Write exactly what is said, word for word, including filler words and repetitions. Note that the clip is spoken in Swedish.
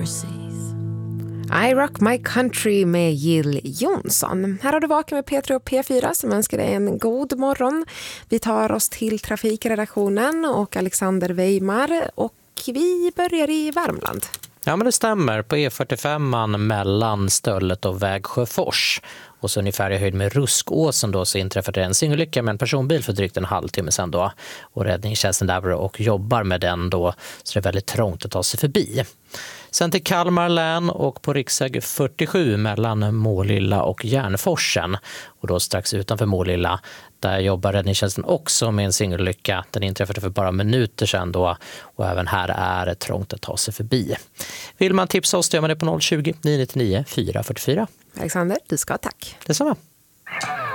overseas. I Rock My Country med Jill Johnson. Här har du vakat med P tre och P fyra som önskar dig en god morgon. Vi tar oss till trafikredaktionen och Alexander Weimar och vi börjar i Värmland. Ja, men det stämmer. På E fyrtiofem mellan Stöllet och Vägsjöfors. Och så ungefär i höjd med Ruskåsen då så inträffade en singelolycka med en personbil för drygt en halvtimme sedan då. Och räddningstjänsten där och jobbar med den då så det är väldigt trångt att ta sig förbi. Sen till Kalmar län och på riksväg fyrtiosju mellan Målilla och Järnforsen. Och då strax utanför Målilla där jobbar räddningstjänsten också med en singelolycka. Den inträffade för bara minuter sedan då och även här är det trångt att ta sig förbi. Vill man tipsa oss gör man det på noll tjugo, nio nio nio, fyra fyra fyra. Alexander, du ska ha tack. Detsamma.